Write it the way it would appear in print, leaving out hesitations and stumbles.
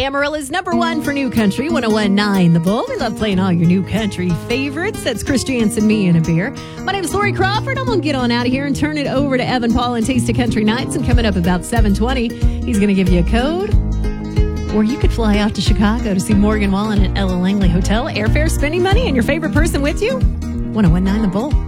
Amarillo's number one for new country, 101.9 The Bull. We love playing all your new country favorites. That's Chris Jansen, me, and a beer. My name is Lori Crawford. I'm going to get on out of here and turn it over to Evan Paul and Taste of Country Nights. And coming up about 7:20, he's going to give you a code. Or you could fly out to Chicago to see Morgan Wallen at Ella Langley Hotel. Airfare, spending money, and your favorite person with you? 101.9 The Bull.